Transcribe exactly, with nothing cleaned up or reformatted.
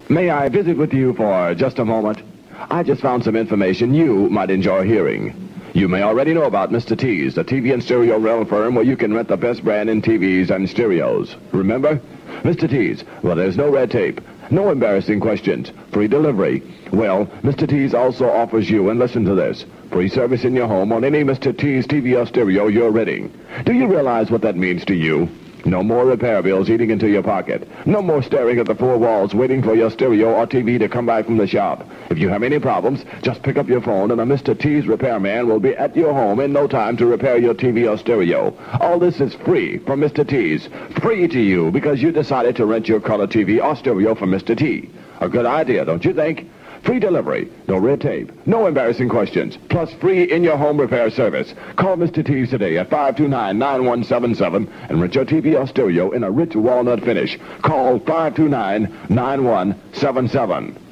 May I visit with you for just a moment? I just found some information you might enjoy hearing. You may already know about Mister T's, the T V and stereo rental firm where you can rent the best brand in T Vs and stereos. Remember? Mister T's, well, there's no red tape, no embarrassing questions, free delivery. Well, Mister T's also offers you, and listen to this, free service in your home on any Mister T's T V or stereo you're renting. Do you realize what that means to you? No more repair bills eating into your pocket. No more staring at the four walls waiting for your stereo or T V to come back from the shop. If you have any problems, just pick up your phone and a Mister T's repairman will be at your home in no time to repair your T V or stereo. All this is free from Mister T's. Free to you because you decided to rent your color T V or stereo from Mister T. A good idea, don't you think? Free delivery, no red tape, no embarrassing questions, plus free in-your-home repair service. Call Mister T's today at five two nine, nine one seven seven and rent your T V or stereo in a rich walnut finish. Call five two nine, nine one seven seven.